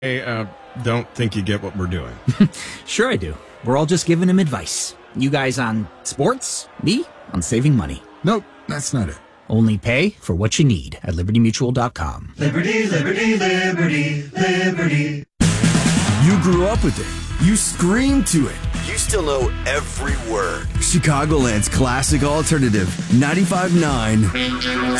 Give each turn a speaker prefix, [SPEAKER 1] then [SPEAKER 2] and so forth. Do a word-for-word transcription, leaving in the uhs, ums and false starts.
[SPEAKER 1] I uh, don't think you get what we're doing.
[SPEAKER 2] Sure I do. We're all just giving him advice. You guys on sports, me on saving money.
[SPEAKER 3] Nope, that's not it.
[SPEAKER 2] Only pay for what you need at liberty mutual dot com.
[SPEAKER 4] Liberty, liberty, liberty, liberty.
[SPEAKER 5] You grew up with it. You screamed to it.
[SPEAKER 6] You still know every word.
[SPEAKER 5] Chicagoland's classic alternative, ninety-five point nine